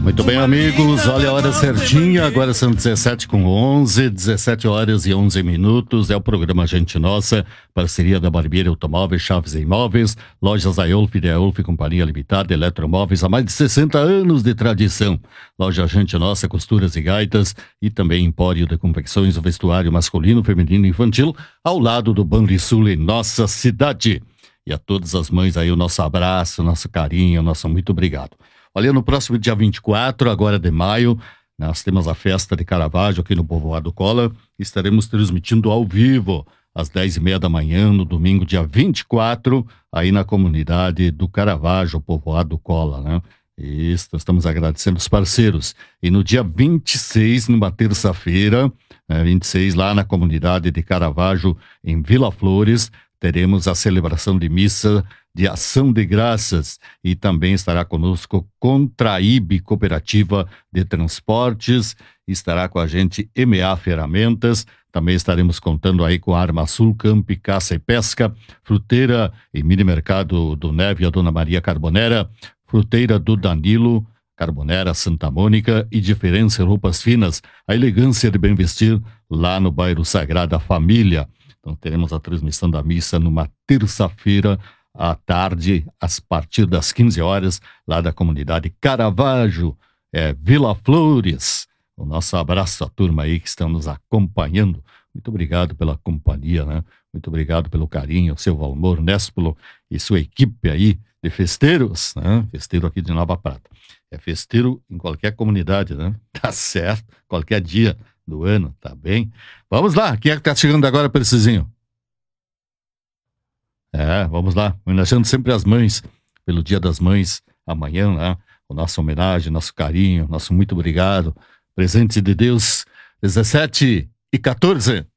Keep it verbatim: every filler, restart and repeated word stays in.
Muito bem, amigos, olha a hora certinha, agora são dezessete com onze, dezessete horas e onze minutos, é o programa Gente Nossa, parceria da Barbeira Automóveis, Chaves e Imóveis, lojas Aiolf, Ideolf, Companhia Limitada, Eletromóveis, há mais de sessenta anos de tradição, loja Gente Nossa, costuras e gaitas, e também empório de confecções, o vestuário masculino, feminino e infantil, ao lado do Banrisul em nossa cidade. E a todas as mães aí, o nosso abraço, o nosso carinho, o nosso muito obrigado. Olha, no próximo dia vinte e quatro, agora de maio, nós temos a festa de Caravaggio aqui no Povoado Cola. Estaremos transmitindo ao vivo às dez e meia da manhã, no domingo, dia vinte e quatro, aí na comunidade do Caravaggio, Povoado Cola, né? Isso, nós estamos agradecendo os parceiros. E no dia vinte e seis, numa terça-feira, né, vinte e seis, lá na comunidade de Caravaggio, em Vila Flores, teremos a celebração de missa de ação de graças e também estará conosco Contraíbe Cooperativa de Transportes, estará com a gente M A Ferramentas, também estaremos contando aí com a Arma Sul, Camp, Caça e Pesca, Fruteira e Mini Mercado do Neve, a Dona Maria Carbonera, Fruteira do Danilo, Carbonera Santa Mônica e Diferença Roupas Finas, a elegância de bem vestir lá no bairro Sagrada Família. Então teremos a transmissão da missa numa terça-feira à tarde, a partir das quinze horas, lá da comunidade Caravaggio, é, Vila Flores. O nosso abraço à turma aí que estão nos acompanhando. Muito obrigado pela companhia, né? Muito obrigado pelo carinho, seu Valmor Néspolo e sua equipe aí de festeiros, né? Festeiro aqui de Nova Prata. É festeiro em qualquer comunidade, né? Tá certo, qualquer dia do ano, tá bem? Vamos lá, quem é que tá chegando agora, precisinho? É, vamos lá, homenageando sempre as mães, pelo Dia das Mães, amanhã, né? O nossa homenagem, nosso carinho, nosso muito obrigado. Presente de Deus, dezessete e quatorze.